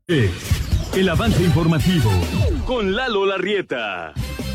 El avance informativo con Lalo Larrieta.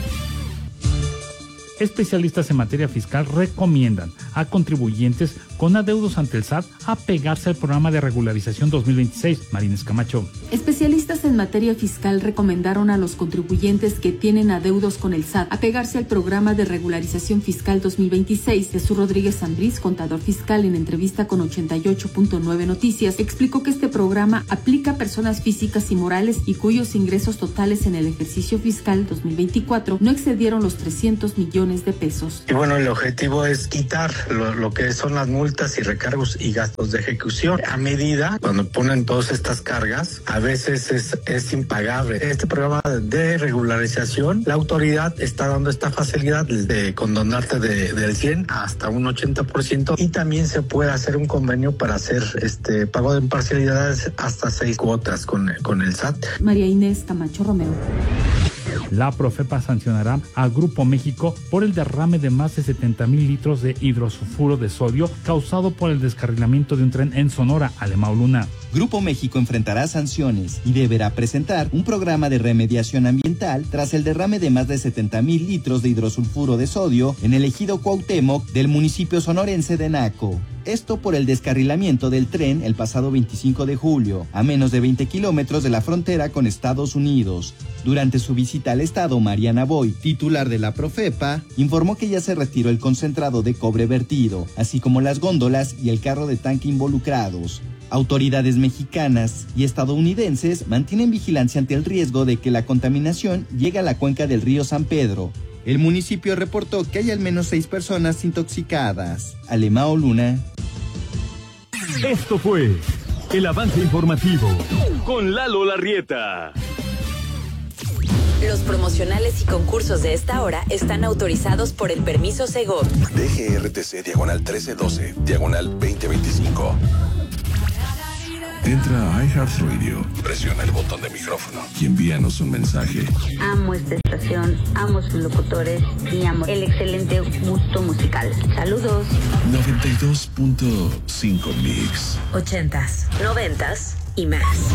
Especialistas en materia fiscal recomiendan a contribuyentes con adeudos ante el SAT apegarse al programa de regularización 2026. Marines Camacho. Especialistas en materia fiscal recomendaron a los contribuyentes que tienen adeudos con el SAT apegarse al programa de regularización fiscal 2026. Jesús Rodríguez Zambriz, contador fiscal, en entrevista con 88.9 Noticias, explicó que este programa aplica a personas físicas y morales y cuyos ingresos totales en el ejercicio fiscal 2024 no excedieron los 300 millones de pesos. Y bueno, el objetivo es quitar lo que son las multas y recargos y gastos de ejecución. A medida, cuando ponen todas estas cargas, a veces es impagable. Este programa de regularización, la autoridad está dando esta facilidad de condonarte del 100 hasta un 80%, y también se puede hacer un convenio para hacer pago de parcialidades hasta 6 cuotas con el SAT. María Inés Camacho Romero. La Profepa sancionará a Grupo México por el derrame de más de 70,000 litros de hidrosulfuro de sodio causado por el descarrilamiento de un tren en Sonora, Alemão Luna. Grupo México enfrentará sanciones y deberá presentar un programa de remediación ambiental tras el derrame de más de 70,000 litros de hidrosulfuro de sodio en el ejido Cuauhtémoc del municipio sonorense de Naco. Esto por el descarrilamiento del tren el pasado 25 de julio, a menos de 20 kilómetros de la frontera con Estados Unidos. Durante su visita al estado, Mariana Boy, titular de la Profepa, informó que ya se retiró el concentrado de cobre vertido, así como las góndolas y el carro de tanque involucrados. Autoridades mexicanas y estadounidenses mantienen vigilancia ante el riesgo de que la contaminación llegue a la cuenca del río San Pedro. El municipio reportó que hay al menos 6 personas intoxicadas. Alemão Luna. Esto fue el avance informativo con Lalo Larrieta. Los promocionales y concursos de esta hora están autorizados por el permiso Segov. DGRTC /1312, /2025. Entra a iHeartRadio, presiona el botón de micrófono y envíanos un mensaje. Amo esta estación, amo sus locutores y amo el excelente gusto musical. Saludos. 92.5 Mix. 80s, 90s y más.